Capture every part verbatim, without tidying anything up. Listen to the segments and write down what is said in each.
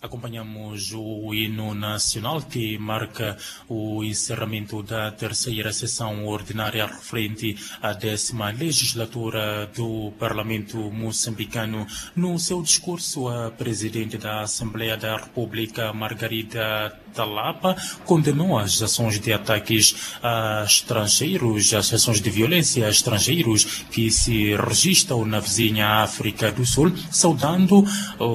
Acompanhamos o hino nacional que marca o encerramento da terceira sessão ordinária referente à décima legislatura do Parlamento moçambicano. No seu discurso, a presidente da Assembleia da República, Margarida Talapa, condenou as ações de ataques a estrangeiros, as ações de violência a estrangeiros que se registram na vizinha África do Sul, saudando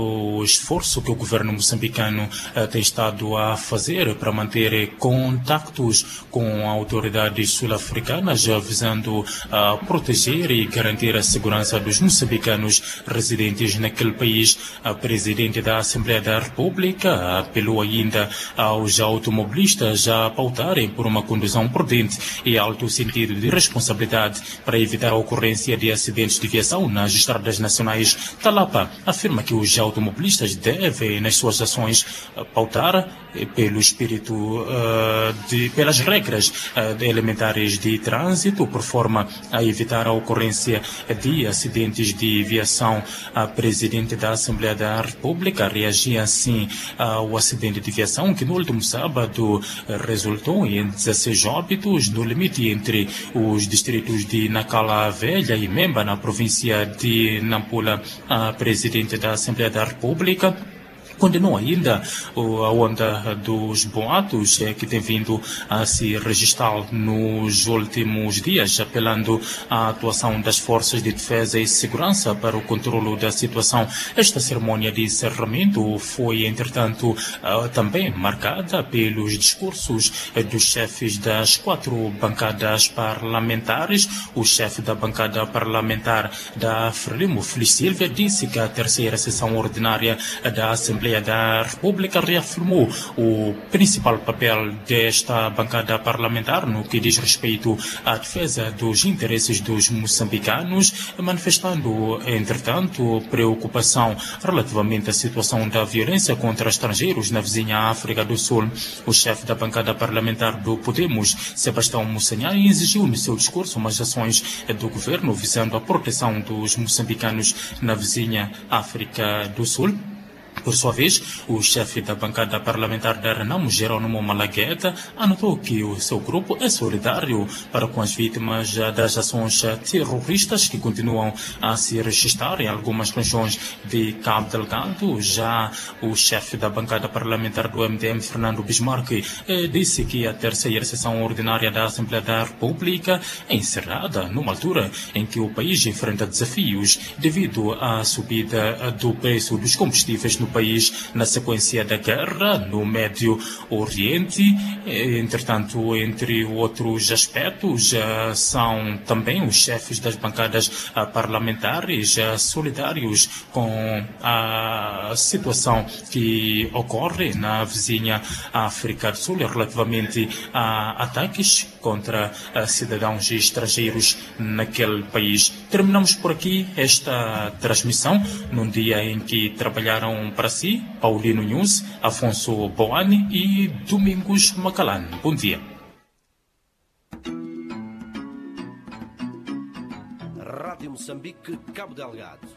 o esforço que o governo moçambicano tem estado a fazer para manter contactos com autoridades sul-africanas, visando a proteger e garantir a segurança dos moçambicanos residentes naquele país. A presidente da Assembleia da República apelou ainda aos automobilistas a pautarem por uma condução prudente e alto sentido de responsabilidade para evitar a ocorrência de acidentes de viação nas estradas nacionais. Talapa afirma que os automobilistas devem, nas suas ações, pautar pelo espírito uh, de, pelas regras uh, elementares de trânsito, por forma a evitar a ocorrência de acidentes de viação. A presidente da Assembleia da República reagia assim ao acidente de viação que no último sábado resultou em dezesseis óbitos no limite entre os distritos de Nacala Velha e Memba, na província de Nampula. A presidente da Assembleia da República condenou ainda a onda dos boatos que tem vindo a se registrar nos últimos dias, apelando à atuação das forças de defesa e segurança para o controle da situação. Esta cerimônia de encerramento foi, entretanto, também marcada pelos discursos dos chefes das quatro bancadas parlamentares. O chefe da bancada parlamentar da Frelimo, Feliz Silva, disse que a terceira sessão ordinária da Assembleia da República reafirmou o principal papel desta bancada parlamentar no que diz respeito à defesa dos interesses dos moçambicanos, manifestando, entretanto, preocupação relativamente à situação da violência contra estrangeiros na vizinha África do Sul. O chefe da bancada parlamentar do Podemos, Sebastião Mussanhari, exigiu no seu discurso umas ações do governo visando a proteção dos moçambicanos na vizinha África do Sul. Por sua vez, o chefe da bancada parlamentar da Renamo, Jerônimo Malagueta, anotou que o seu grupo é solidário para com as vítimas das ações terroristas que continuam a se registrar em algumas regiões de Cabo Delgado. Já o chefe da bancada parlamentar do M D M, Fernando Bismarck, disse que a terceira sessão ordinária da Assembleia da República é encerrada numa altura em que o país enfrenta desafios devido à subida do preço dos combustíveis no país na sequência da guerra no Médio Oriente. Entretanto, entre outros aspectos, são também os chefes das bancadas parlamentares solidários com a situação que ocorre na vizinha África do Sul relativamente a ataques contra cidadãos estrangeiros naquele país. Terminamos por aqui esta transmissão num dia em que trabalharam para si Paulino News, Afonso Boani e Domingos Macalan. Bom dia. Rádio Moçambique, Cabo Delgado.